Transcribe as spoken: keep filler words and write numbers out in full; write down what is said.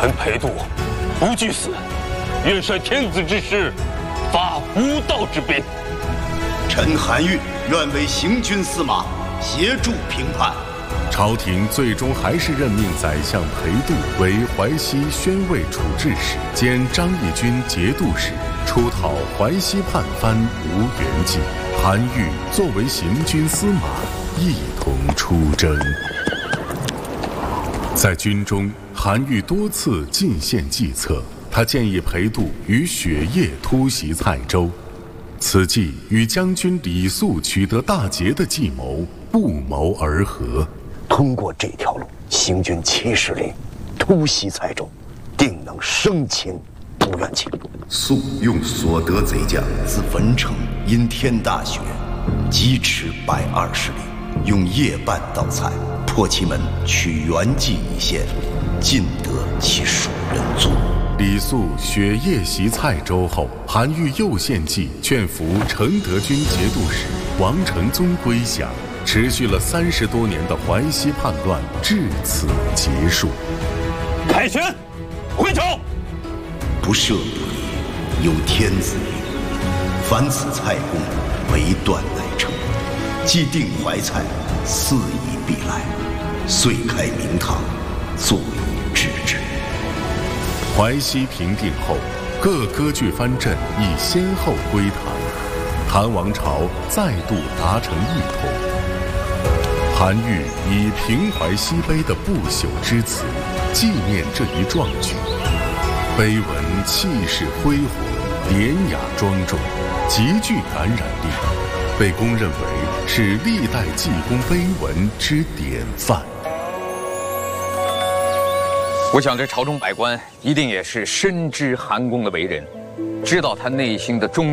臣裴度不惧死，愿率天子之师，伐无道之兵。 臣韩愈愿为行军司马，协助平叛。 朝廷最终还是任命宰相裴度为淮西宣慰处置使，兼张义军节度使，出讨淮西叛藩吴元济。韩愈作为行军司马，一同出征。在军中，韩愈多次进献计策，他建议裴度与雪夜突袭蔡州，此计与将军李肃取得大捷的计谋不谋而合。 通过这条路，行军七十里，突袭蔡州，定能生擒不愿擒。 肃用所得贼将自文城因天大雪，疾驰百二十里，用夜半到蔡，破其门，取元济一线，尽得其属人族。 李肃雪夜袭蔡州后，韩愈又献计劝服承德军节度使王承宗归降，持续了三十多年的淮西叛乱至此结束。 凯旋，回朝。 不赦不义，有天子令，凡此蔡公，唯断乃成。既定怀蔡，四夷必来，遂开明堂，坐以制之。 淮西平定后，各割据藩镇已先后归唐，唐王朝再度达成一统。韩愈以平淮西碑的不朽之词纪念这一壮举，碑文气势恢宏，典雅庄重，极具感染力，被公认为是历代济公碑文之典范。 我想这朝中百官一定也是深知韩公的为人，知道他内心的忠